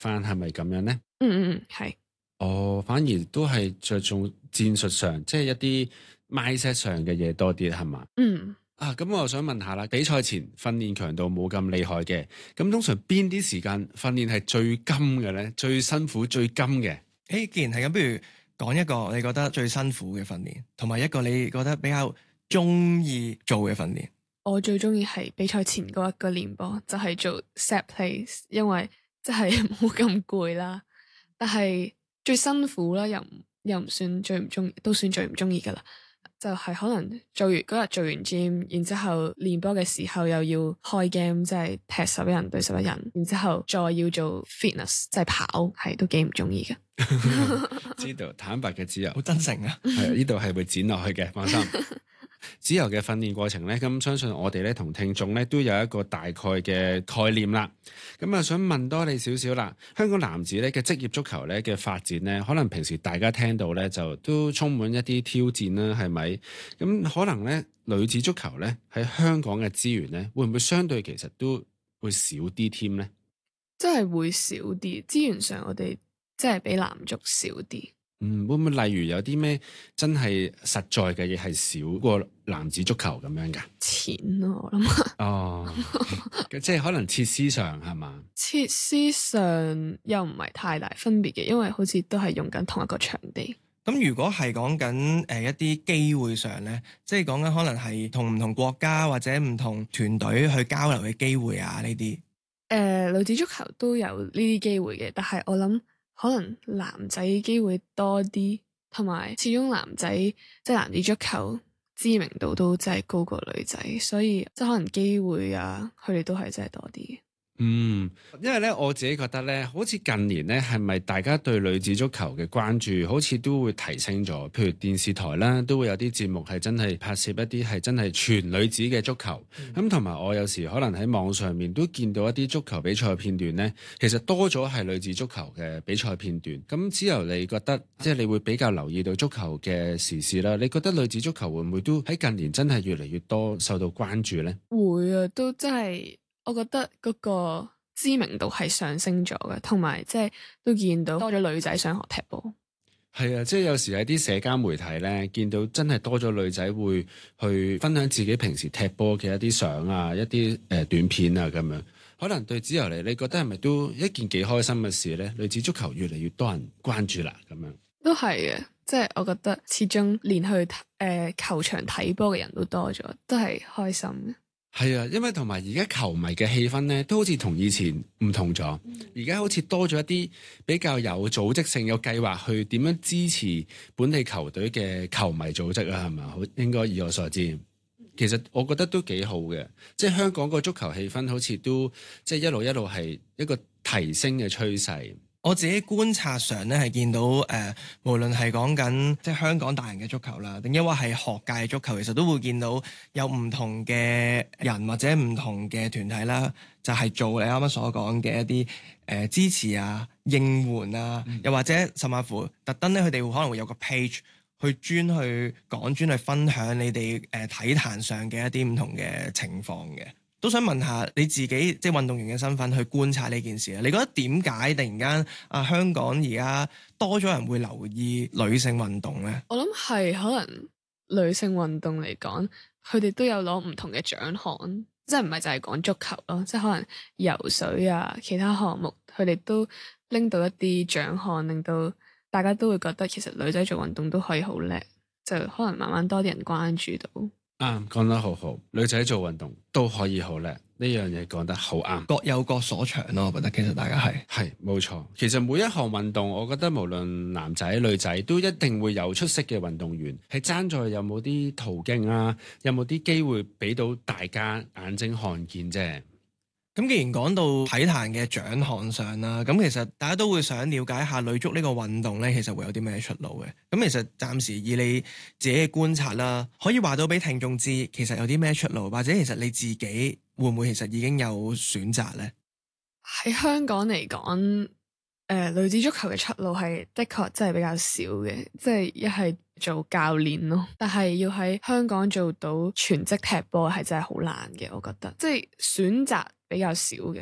翻，係咪咁樣呢？ 係。 哦，反而都係着重戰術上，即係一啲 mindset 上嘅嘢多啲，係嘛？咁我又想問下啦，比賽前訓練強度冇咁厲害嘅，咁通常邊啲時間訓練係最金嘅咧？最辛苦、最金嘅？ 既然係咁，不如講一個你覺得最辛苦嘅訓練，同埋一個你覺得比較中意做嘅訓練。 我最中意係比賽前嗰一個練波，就係做 set plays，因為即係冇咁攰啦。但係最辛苦啦，又唔算最唔中意，都算最唔中意噶啦。就係可能嗰日做完 gym， 然之後練波嘅時候又要開 game， 即係踢11人對11人，然之後再要做 fitness， 即係跑，係都幾唔中意嘅。 知道，坦白嘅自由， 好真誠啊！ 係呢度係會剪落去嘅，放心。自由嘅訓練過程咧，咁相信我哋咧同聽眾咧都有一個大概嘅概念啦。咁啊，想問多你少少啦。香港男子咧嘅職業足球咧嘅發展咧，可能平時大家聽到咧就都充滿一啲挑戰啦，係咪？咁可能咧女子足球咧喺香港嘅資源咧，會唔會相對其實都會少啲添咧？ 真係會少啲，資源上我哋真係比男足少啲。 會唔會例如有啲咩真係實在嘅嘢係少過男子足球咁樣㗎？ 錢咯，我諗。 哦，即係可能設施上係嘛？ 設施上又唔係太大分別嘅，因為好似都係用緊同一個場地。 咁如果係講緊一啲機會上咧，即係講緊可能係同唔同國家或者唔同團隊去交流嘅機會啊，呢啲。 女子足球都有呢啲機會嘅，但係我諗可能男仔機會多啲，同埋始終男仔即係男子足球知名度都真係高過女仔，所以即係可能機會啊，佢哋都係真係多啲嘅。 因為咧我自己覺得咧，好似近年咧，係咪大家對女子足球嘅關注好似都會提升咗？譬如電視台啦，都會有啲節目係真係拍攝一啲係真係全女子嘅足球。咁同埋我有時可能喺網上面都見到一啲足球比賽片段咧，其實多咗係女子足球嘅比賽片段。咁只由你覺得，即係你會比較留意到足球嘅時事啦。你覺得女子足球會唔會都喺近年真係越嚟越多受到關注咧？ 會啊，都真係。我覺得嗰個知名度係上升咗嘅，同埋即係都見到多咗女仔想學踢波。 係啊，即係有時喺啲社交媒體咧，見到真係多咗女仔會去分享自己平時踢波嘅一啲相啊，一啲短片啊咁樣。可能對子由嚟，你覺得係咪都一件幾開心嘅事咧？女子足球越嚟越多人關注啦，咁樣都係嘅。即係我覺得始終連去球場睇波嘅人都多咗，都係開心嘅。 係啊，因為同埋而家球迷嘅氣氛咧，都好似同以前唔同咗。而家好似多咗一啲比較有組織性、有計劃去點樣支持本地球隊嘅球迷組織啊，係咪？好，應該以我所知，其實我覺得都幾好嘅。即係香港個足球氣氛好似都即係一路係一個提升嘅趨勢。 我自己觀察上咧係見到無論係講緊即係香港大型嘅足球啦，定抑或係學界嘅足球，其實都會見到有唔同嘅人或者唔同嘅團體啦，就係做你啱啱所講嘅一啲支持啊、應援啊，又或者甚至乎特登咧，佢哋會可能會有個 page 去專去講、專去分享你哋體壇上嘅一啲唔同嘅情況嘅。都想問下你自己，即係運動員嘅身份去觀察呢件事啊？你覺得點解突然間香港而家多咗人會留意女性運動呢？ 我諗係可能女性運動嚟講，佢哋都有攞唔同嘅獎項，即係唔係就係講足球咯，即係可能游水啊，其他項目佢哋都拎到一啲獎項，令到大家都會覺得其實女仔做運動都可以好叻，就可能慢慢多啲人關注到。 講得好好，女仔做運動都可以好叻，呢樣嘢講得好啱。 各有各所長咯，我覺得其實大家係冇錯。其實每一項運動，我覺得無論男仔女仔都一定會有出色嘅運動員，係爭在有冇啲途徑啊，有冇啲機會俾到大家眼睛看見啫。 咁既然講到體壇嘅獎項上啦，咁其實大家都會想了解下女足呢個運動咧，其實會有啲咩出路嘅？咁其實暫時以你自己嘅觀察啦，可以話到俾聽眾知，其實有啲咩出路，或者其實你自己會唔會其實已經有選擇呢？ 喺香港嚟講，女子足球嘅出路係的確真係比較少嘅，即係一係做教練咯，但係要喺香港做到全職踢波係真係好難嘅，我覺得，即係選擇比較少嘅。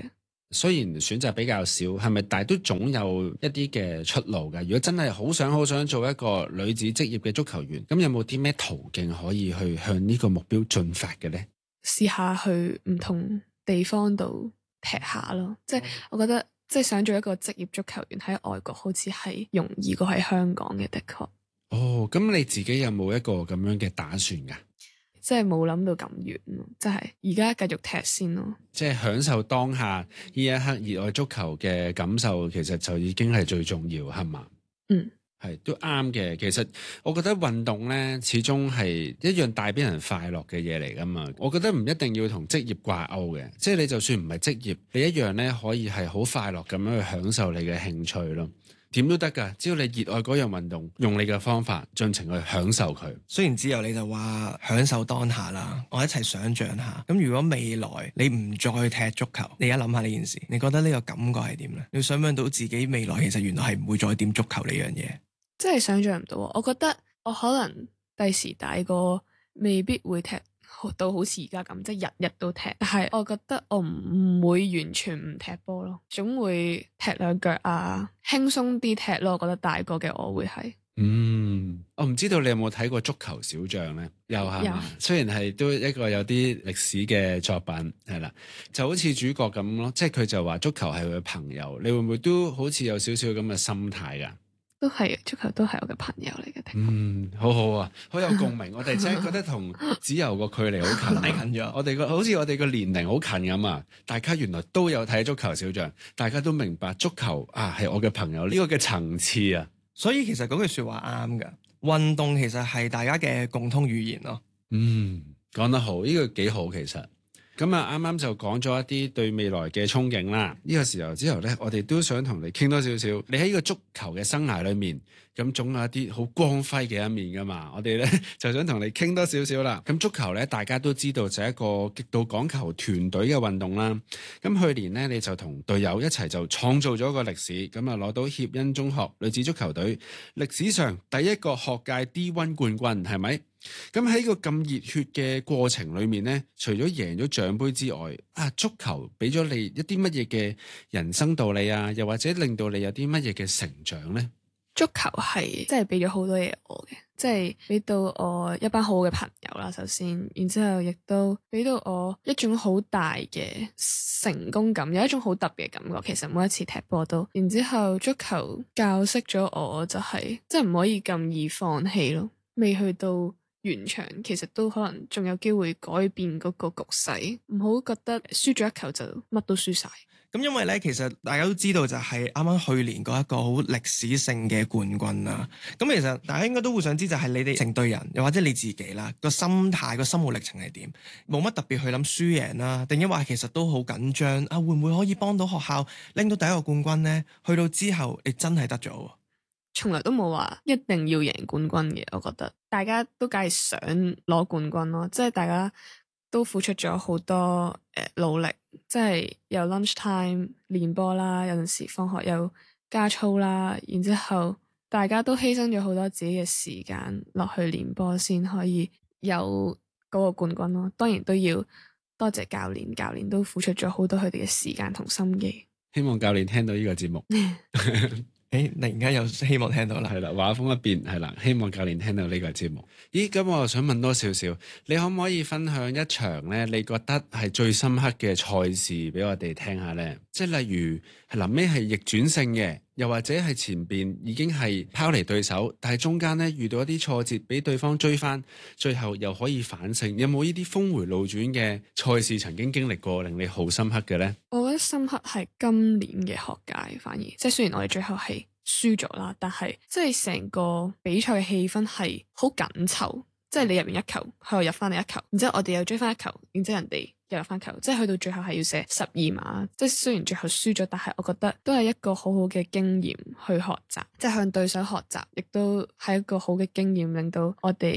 雖然選擇比較少，係咪？但係都總有一啲嘅出路㗎。如果真係好想做一個女子職業嘅足球員，咁有冇啲咩途徑可以去向呢個目標進發嘅呢？ 試下去唔同地方度踢下咯，即係我覺得即係想做一個職業足球員喺外國好似係容易過喺香港嘅，的確。 哦，咁你自己有冇一個咁樣嘅打算㗎？ 即係冇諗到咁遠咯，即係而家繼續踢先咯。即係享受當下呢一刻熱愛足球嘅感受，其實就已經係最重要，係嘛？ 嗯， 係都啱嘅。其實我覺得運動呢，始終係一樣帶俾人快樂嘅嘢嚟㗎嘛。我覺得唔一定要同職業掛鈎嘅，即係你就算唔係職業，你一樣呢可以係好快樂咁樣去享受你嘅興趣咯。點都得㗎，只要你熱愛嗰樣運動，用你嘅方法盡情去享受佢。 雖然之後你就話享受當下啦，我一齊想像下，咁如果未來你唔再踢足球，你而家諗下呢件事，你覺得呢個感覺係點呢？你想象到自己未來其實原來係唔會再點足球呢樣嘢？ 真係想像唔到。我覺得我可能第時大個未必會踢到好似而家咁，即係日日都踢。但係我覺得我唔會完全唔踢波咯，總會踢兩腳啊，輕鬆啲踢咯。我覺得大個嘅我會係。 我唔知道你有冇睇過足球小將呢？有係嘛？ 有。 雖然係都一個有啲歷史嘅作品係啦，就好似主角咁咯，即係佢就話足球係佢嘅朋友。你會唔會都好似有少少咁嘅心態㗎？ 都係，足球都係我嘅朋友嚟嘅。 好好啊，好有共鳴。我哋真係覺得同子悠個距離好近， 近咗。 我哋好似我哋個年齡好近咁啊！大家原來都有睇足球小將，大家都明白足球啊係我嘅朋友呢個嘅層次啊。 所以其實嗰句説話啱㗎，運動其實係大家嘅共通語言咯。 講得好，呢個幾好其實。咁啊，啱啱就講咗一啲對未來嘅憧憬啦。呢個時候之後呢，我哋都想同你傾多少少。你喺呢個足球嘅生涯裏面，咁總有一啲好光輝嘅一面噶嘛。我哋呢就想同你傾多少少啦。咁足球呢，大家都知道就係一個極度講求團隊嘅運動啦。咁去年呢，你就同隊友一齊就創造咗個歷史，咁啊攞到協恩中學女子足球隊歷史上第一個學界 D1 冠軍，係咪？咁喺個咁熱血嘅過程裏面呢，除咗贏咗獎杯之外，足球俾咗你一啲乜嘢嘅人生道理啊？又或者令到你有啲乜嘢嘅成長呢？ 足球係即係俾咗好多嘢我嘅，即係俾到我一班好好嘅朋友啦。首先，然之後亦都俾到我一種好大嘅成功感，有一種好特別嘅感覺。其實每一次踢波都，然之後足球教識咗我就係即係唔可以咁易放棄咯。未去到完場，其實都可能仲有機會改變嗰個局勢，唔好覺得輸咗一球就乜都輸晒。 咁因為咧，其實大家都知道就係啱啱去年嗰一個好歷史性嘅冠軍啦。咁其實大家應該都會想知就係你哋成隊人，又或者你自己啦，個心態、個心路歷程係點？冇乜特別去諗輸贏啦，定抑或其實都好緊張啊？會唔會可以幫到學校拎到第一個冠軍呢？去到之後，你真係得咗。 從來都冇話一定要贏冠軍嘅，我覺得大家都梗係想攞冠軍咯，即係大家都付出咗好多努力，即係有 lunch time 練波啦，有陣時放學有加操啦，然之後大家都犧牲咗好多自己嘅時間落去練波，先可以有嗰個冠軍咯。當然都要多謝教練，教練都付出咗好多佢哋嘅時間同心機。 希望教練聽到呢個節目。 突然間又希望聽到啦， 係啦，話鋒一變，係啦，希望教練聽到呢個節目。咦，咁我想問多少少，你可唔可以分享一場咧？你覺得係最深刻嘅賽事俾我哋聽下咧？即係例如係臨尾係逆轉勝嘅，又或者係前邊已經係拋離對手，但係中間咧遇到一啲挫折，俾對方追翻，最後又可以反勝。有冇呢啲峰回路轉嘅賽事曾經經歷過，令你好深刻嘅咧？ 我覺得深刻係今年嘅學界，反而即係雖然我哋最後係輸咗啦，但係即係成個比賽嘅氣氛係好緊湊，即係你入完一球，佢又入翻嚟一球，然之後我哋又追翻一球，然之後人哋又入翻球，即係去到最後係要射12碼。即係雖然最後輸咗，但係我覺得都係一個好好嘅經驗去學習，即係向對手學習，亦都係一個好嘅經驗，令到我哋繼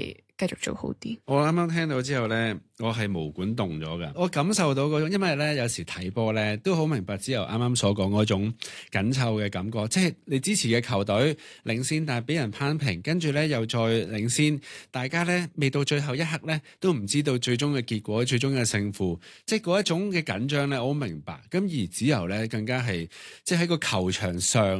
繼續做好啲。 我啱啱聽到之後咧，我係毛管動咗㗎。我感受到嗰種，因為咧有時睇波咧都好明白之後啱啱所講嗰種緊湊嘅感覺，即係你支持嘅球隊領先，但係俾人攀平，跟住咧又再領先，大家咧未到最後一刻咧都唔知道最終嘅結果、最終嘅勝負，即係嗰一種嘅緊張咧，我好明白。咁而子柔咧更加係即係喺個球場上